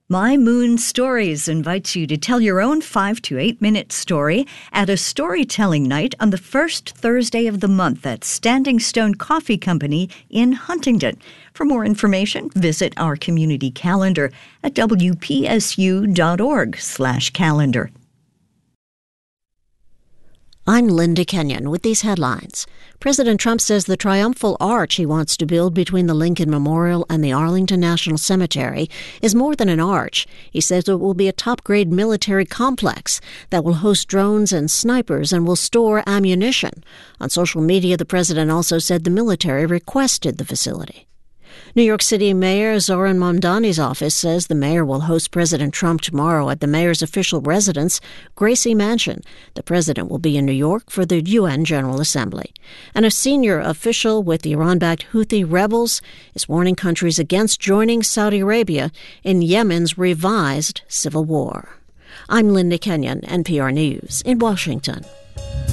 My Moon Stories invites you to tell your own 5 to 8 minute story at a storytelling night on the first Thursday of the month at Standing Stone Coffee Company in Huntington. For more information, visit our community calendar at wpsu.org/calendar. I'm Linda Kenyon with these headlines. President Trump says the triumphal arch he wants to build between the Lincoln Memorial and the Arlington National Cemetery is more than an arch. He says it will be a top-grade military complex that will host drones and snipers and will store ammunition. On social media, the president also said the military requested the facility. New York City Mayor Zohran Mamdani's office says the mayor will host President Trump tomorrow at the mayor's official residence, Gracie Mansion. The president will be in New York for the UN General Assembly. And a senior official with the Iran-backed Houthi rebels is warning countries against joining Saudi Arabia in Yemen's revised civil war. I'm Linda Kenyon, NPR News in Washington.